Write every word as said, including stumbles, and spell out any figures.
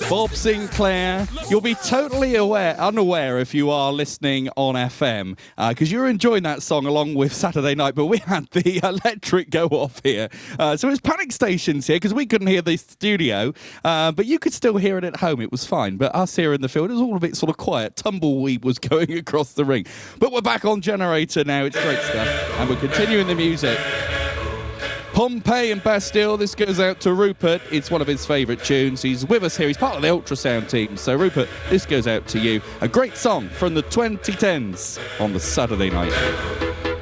Bob Sinclair. You'll be totally aware, unaware if you are listening on F M, because uh, you're enjoying that song along with Saturday Night, but we had the electric go off here. Uh, so it's panic stations here, because we couldn't hear the studio, uh, but you could still hear it at home. It was fine. But us here in the field, it was all a bit sort of quiet. Tumbleweed was going across the ring. But we're back on Generator now. It's great stuff. And we're continuing the music. Pompeii and Bastille, this goes out to Rupert. It's one of his favourite tunes. He's with us here. He's part of the ultrasound team. So, Rupert, this goes out to you. A great song from the twenty tens on the Saturday Night.